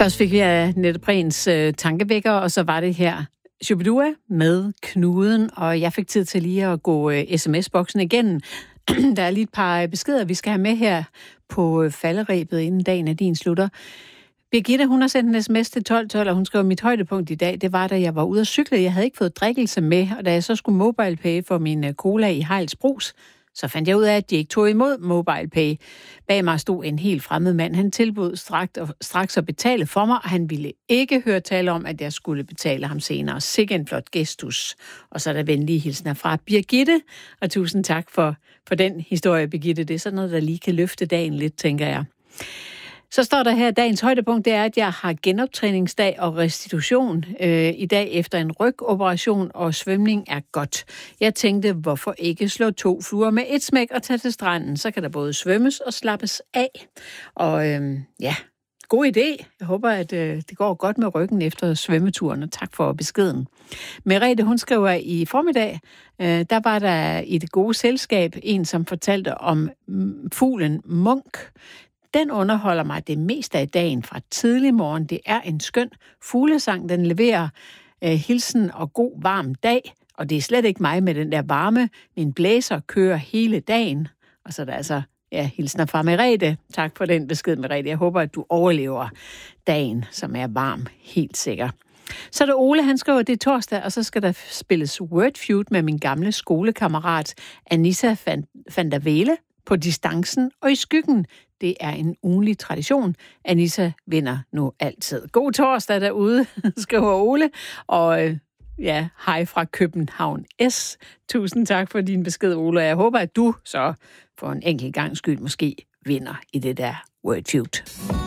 Først fik vi af Nette Prehns tankevækker, og så var det her Shubidua med Knuden, og jeg fik tid til lige at gå sms-boksen igennem. Der er lige et par beskeder, vi skal have med her på falderebet, inden dagen af din slutter. Birgitte, hun har sendt en sms til 1212, og hun skrev, mit højdepunkt i dag, det var, da jeg var ude at cykle. Jeg havde ikke fået drikkelse med, og da jeg så skulle MobilePay for min cola i Hejls Brus, så fandt jeg ud af, at de ikke tog imod MobilePay. Bag mig stod en helt fremmed mand. Han tilbød straks at betale for mig, og han ville ikke høre tale om, at jeg skulle betale ham senere. Sikke en flot gestus. Og så er der venlige hilsner fra Birgitte, og tusind tak for den historie, Birgitte. Det er sådan noget, der lige kan løfte dagen lidt, tænker jeg. Så står der her, dagens højdepunkt, det er, at jeg har genoptræningsdag og restitution i dag efter en rygoperation, og svømning er godt. Jeg tænkte, hvorfor ikke slå 2 fluer med et smæk og tage til stranden? Så kan der både svømmes og slappes af. Og god idé. Jeg håber, at det går godt med ryggen efter svømmeturen, og tak for beskeden. Merete, hun skriver i formiddag, der var der i det gode selskab en, som fortalte om fuglen Munk. Den underholder mig det meste af dagen fra tidlig morgen. Det er en skøn fuglesang, den leverer hilsen og god varm dag. Og det er slet ikke mig med den der varme. Min blæser kører hele dagen. Og så er der altså hilsner fra Merete. Tak for den besked, Merete. Jeg håber, at du overlever dagen, som er varm, helt sikker. Så er der Ole, han skriver, det er torsdag, og så skal der spilles Word Feud med min gamle skolekammerat Anissa van der Vele på distancen og i skyggen. Det er en ugenlig tradition. Anissa vinder nu altid. God torsdag derude, skriver Ole. Og hej fra København S. Tusind tak for din besked, Ole. Jeg håber, at du så for en enkelt gang skyld måske vinder i det der Word Feud.